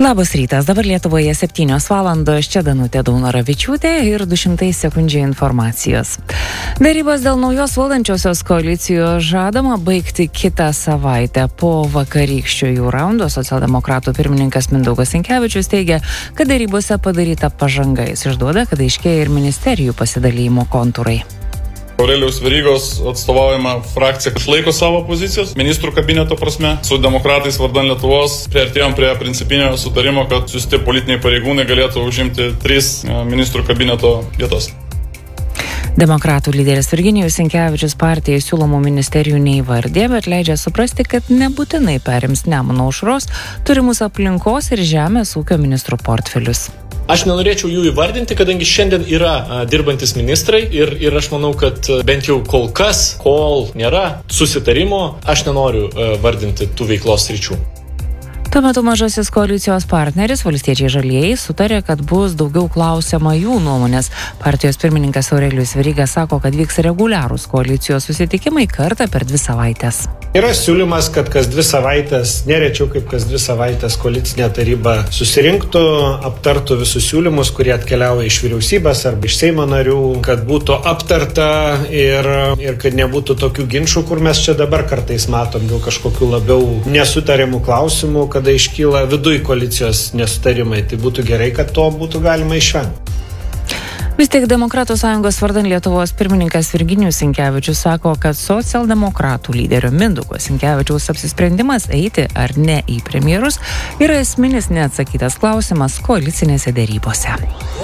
Labas rytas, dabar Lietuvoje 7 valandos, čia Danutė Daunoravičiūtė ir 200 sekundžių informacijos. Darybos dėl naujos valdančiosios koalicijos žadama baigti kitą savaitę. Po vakarykščio jų raundo socialdemokratų pirmininkas Mindaugas Sinkevičius teigia, kad darybose padaryta pažanga. Jis išduoda, kad aiškėja ir ministerijų pasidalymo kontūrai. Aurelijaus Verygos atstovaujama frakcija išlaiko savo pozicijas ministrų kabineto prasme. Su demokratais vardan Lietuvos priartėjom prie principinio sutarimo, kad siųsti politiniai pareigūnai galėtų užimti 3 ministrų kabineto vietas. Demokratų lyderis Virginijus Sinkevičius partijai siūlomų ministerijų neįvardė, bet leidžia suprasti, kad nebūtinai perims Nemuno aušros turimus aplinkos ir žemės ūkio ministrų portfelius. Aš nenorėčiau jų įvardinti, kadangi šiandien yra dirbantis ministrai ir aš manau, kad bent jau kol kas, kol nėra susitarimo, aš nenoriu vardinti tų veiklos sričių. Tuo metu mažasis koalicijos partneris, Valstiečiai žalieji, sutarė, kad bus daugiau klausiama jų nuomonės. Partijos pirmininkas Aurelijus Veryga sako, kad vyks reguliarūs koalicijos susitikimai kartą per 2 savaitės. Yra siūlymas, kad kas 2 savaitės, nerečiau kaip kas 2 savaitės koalicinė taryba susirinktų, aptartų visus siūlymus, kurie atkeliauja iš vyriausybės arba iš Seimo narių, kad būtų aptarta ir kad nebūtų tokių ginčų, kur mes čia dabar kartais matom dėl kažkokių labiau nesutarimų klausimų, kada iškyla viduj koalicijos nesutarimai. Tai būtų gerai, kad to būtų galima išvengti. Vis tik Demokratų sąjungos vardan Lietuvos pirmininkas Virginijus Sinkevičius sako, kad socialdemokratų lyderio Mindaugo Sinkevičiaus apsisprendimas eiti ar ne į premjerus yra esminis neatsakytas klausimas koalicinėse derybose.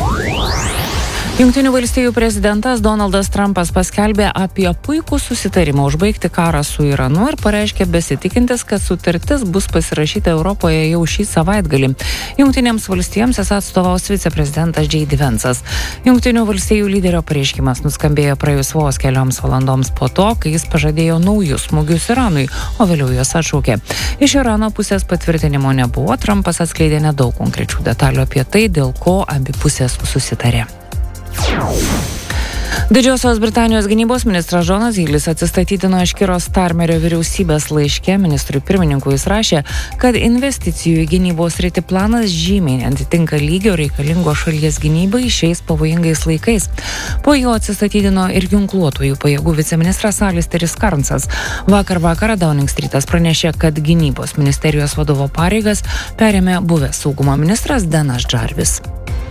Jungtinių valstijų prezidentas Donaldas Trumpas paskelbė apie puikų susitarimą užbaigti karą su Iranu ir pareiškė besitikintis, kad sutartis bus pasirašyta Europoje jau šį savaitgalį. Jungtinėms valstijoms atstovaus viceprezidentas J.D. Vance'as. Jungtinių valstijų lyderio pareiškimas nuskambėjo praėjus vos kelioms valandoms po to, kai jis pažadėjo naujus smūgius Iranui, o vėliau juos atšaukė. Iš Irano pusės patvirtinimo nebuvo, Trumpas atskleidė nedaug konkrečių detalių apie tai, dėl ko abi pusės susitarė. Didžiosios Britanijos gynybos ministras Džonas Hilis atsistatydino iš Kiro Starmerio vyriausybės laiške. Ministrui pirmininkui jis rašė, kad investicijų į gynybos sritį planas žymiai neatitinka lygio reikalingo šalies gynybai šiais pavojingais laikais. Po jo atsistatydino ir ginkluotųjų pajėgų viceministras Alisteris Karnsas. Vakar vakarą Downing Streetas pranešė, kad gynybos ministerijos vadovo pareigas perėmė buvęs saugumo ministras Denas Jarvis.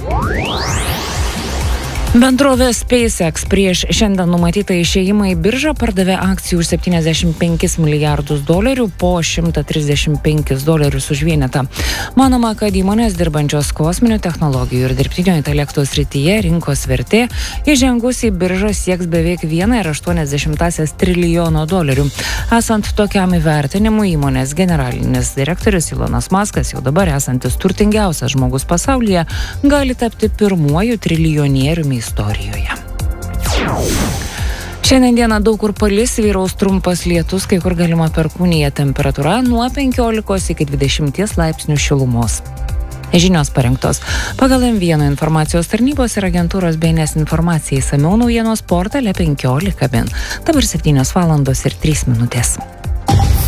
Bendrovė SpaceX prieš šiandien numatytą išėjimą į biržą pardavė akcijų už $75 milijardus po $135 už vienetą. Manoma, kad įmonės dirbančios kosminių technologijų ir dirbtinio intelekto srityje rinkos vertė įžengus į biržą sieks beveik $1,8 trilijono. Esant tokiam įvertinimui, įmonės generalinis direktorius Elonas Muskas, jau dabar esantis turtingiausias žmogus pasaulyje, gali tapti pirmuoju trilijonieriumi istorijoje. Šiandien dieną daug kur palis, vyraus trumpas lietus, kai kur galima perkūnija, temperatūra nuo 15 iki 20 laipsnių šilumos. Žinios parengtos pagal M1 informacijos tarnybos ir agentūros BNS informacijai, išsamiau naujienos portale 15 min. Dabar 7 valandos ir 3 minutės.